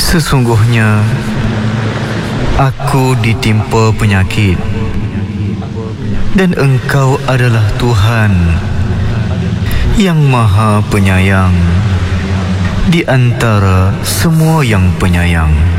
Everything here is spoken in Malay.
Sesungguhnya aku ditimpa penyakit, dan Engkau adalah Tuhan yang Maha Penyayang di antara semua yang penyayang.